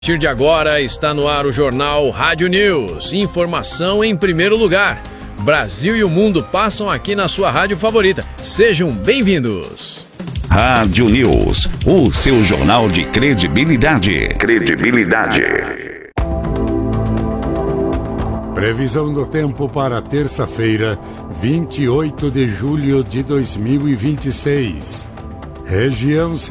A partir de agora está no ar o jornal Rádio News. Informação em primeiro lugar. Brasil e o mundo passam aqui na sua rádio favorita. Sejam bem-vindos. Rádio News, o seu jornal de credibilidade. Previsão do tempo para terça-feira, 28 de julho de 2026. Região